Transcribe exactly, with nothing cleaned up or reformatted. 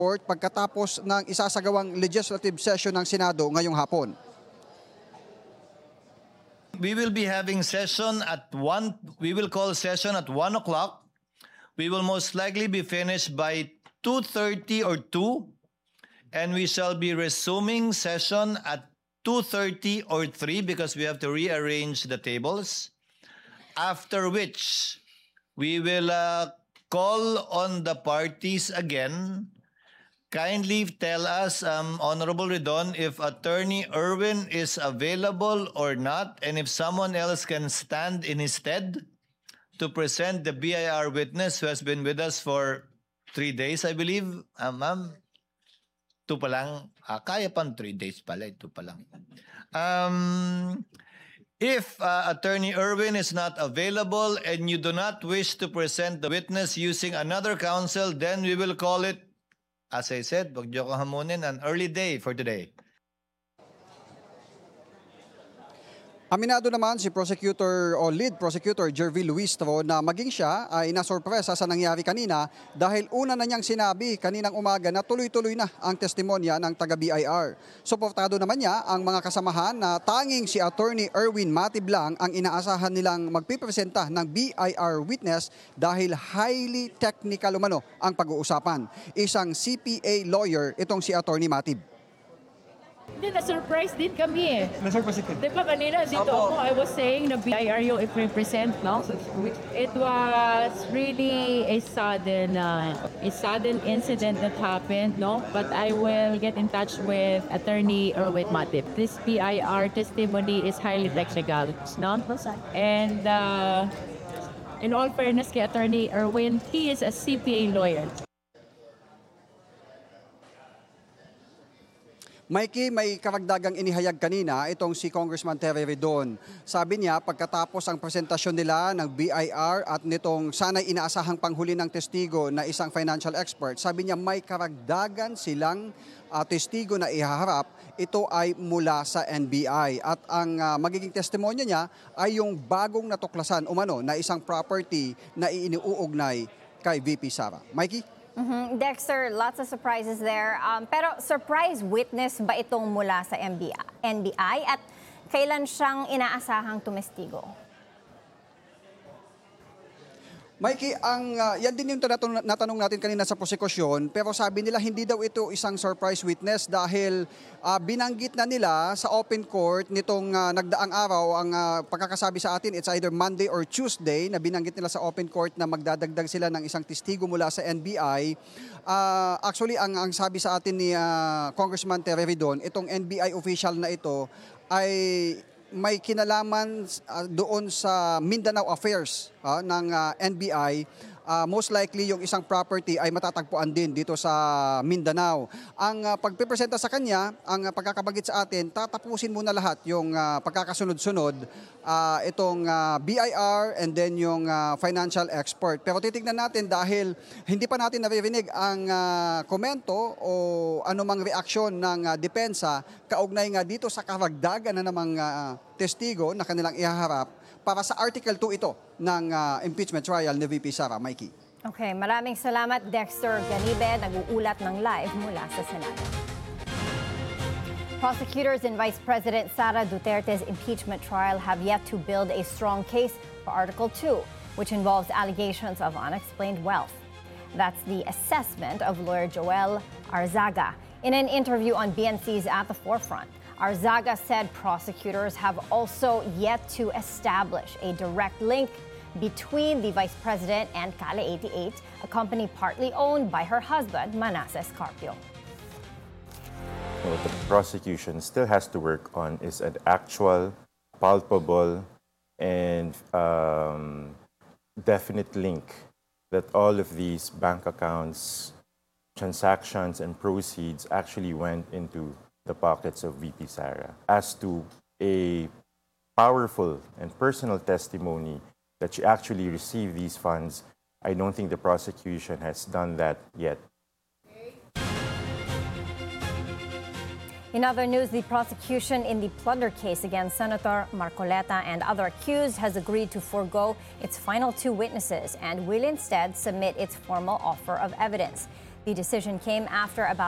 Court pagkatapos ng isasagawang legislative session ng Senado ngayong hapon. We will be having session at one. We will call session at one o'clock. We will most likely be finished by two thirty or two, and we shall be resuming session at two thirty or three because we have to rearrange the tables. After which, we will uh, call on the parties again. Kindly tell us, um, Honorable Redon, if Attorney Erwin is available or not, and if someone else can stand in his stead to present the B I R witness who has been with us for three days, I believe. Um, ma'am, two pa lang. Ah, kaya pang three days pala, two pa lang. Um, if uh, Attorney Erwin is not available and you do not wish to present the witness using another counsel, then we will call it, as I said, wag niyo ko hamunin, an early day for today. Aminado naman si Prosecutor o Lead Prosecutor Jervil Luistro na maging siya ay nasorpresa sa nangyari kanina dahil una na niyang sinabi kaninang umaga na tuloy-tuloy na ang testimonya ng taga-B I R. Suportado naman niya ang mga kasamahan na tanging si Attorney Erwin Matib lang ang inaasahan nilang magpipresenta ng B I R witness dahil highly technical umano ang pag-uusapan. Isang C P A lawyer itong si Attorney Matib. Hindi, na-surprise din kami eh. Na-surprise ka? Di ba kanina dito ako, I was saying na B I R yung i-represent, no? It was really a sudden, uh, a sudden incident that happened, no? But I will get in touch with Attorney Erwin Matib. This B I R testimony is highly technical, no? And uh, in all fairness kay Attorney Erwin, he is a C P A lawyer. Mikey, may karagdagang inihayag kanina itong si Congressman Terry Redon. Sabi niya, pagkatapos ang presentasyon nila ng B I R at nitong sana'y inaasahang panghuli ng testigo na isang financial expert, sabi niya may karagdagan silang uh, testigo na ihaharap. Ito ay mula sa N B I. At ang uh, magiging testimonya niya ay yung bagong natuklasan umano na isang property na iniuugnay kay V P Sara. Mikey? Mm-hmm. Dexter, lots of surprises there. Um, pero surprise witness ba itong mula sa N B I at kailan siyang inaasahang tumestigo? Mikey, ang, uh, yan din yung natanong, natanong natin kanina sa prosekusyon, pero sabi nila hindi daw ito isang surprise witness dahil uh, binanggit na nila sa open court nitong uh, nagdaang araw, ang uh, pagkakasabi sa atin, it's either Monday or Tuesday, na binanggit nila sa open court na magdadagdag sila ng isang testigo mula sa N B I. Uh, actually, ang, ang sabi sa atin ni uh, Congressman Terry Redon, itong N B I official na ito ay may kinalaman uh, doon sa Mindanao Affairs uh, ng uh, N B I. Uh, most likely yung isang property ay matatagpuan din dito sa Mindanao. Ang uh, pagpipresenta sa kanya, ang uh, pagkakabagit sa atin, tatapusin muna lahat yung uh, pagkakasunod-sunod, uh, itong uh, B I R and then yung uh, financial expert. Pero titignan natin dahil hindi pa natin naririnig ang uh, komento o anumang reaksyon ng uh, depensa kaugnay nga dito sa karagdagan na namang uh, testigo na kanilang ihaharap para sa Article two ito ng uh, impeachment trial ni V P Sara. Mikey. Okay, maraming salamat Dexter Ganibe, nag-uulat ng live mula sa Senado. Prosecutors in Vice President Sara Duterte's impeachment trial have yet to build a strong case for Article two, which involves allegations of unexplained wealth. That's the assessment of lawyer Joel Arzaga. In an interview on B N C's At the Forefront, Arzaga said prosecutors have also yet to establish a direct link between the vice president and Kale eighty-eight, a company partly owned by her husband, Manasseh Carpio. What the prosecution still has to work on is an actual, palpable, and um, definite link that all of these bank accounts, transactions, and proceeds actually went into the pockets of V P Sara. As to a powerful and personal testimony that she actually received these funds, I don't think the prosecution has done that yet. In other news, the prosecution in the plunder case against Senator Marcoleta and other accused has agreed to forego its final two witnesses and will instead submit its formal offer of evidence. The decision came after about